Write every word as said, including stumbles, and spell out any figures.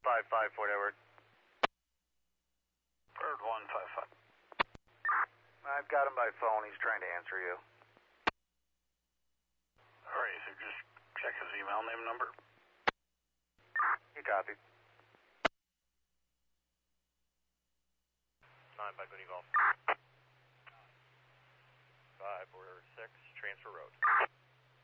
five five, Fort Edward. Bird one five five. I've got him by phone. He's trying to answer you. All right, so just check his email name number. You copy. nine by Goody Golf. five, order six, transfer road.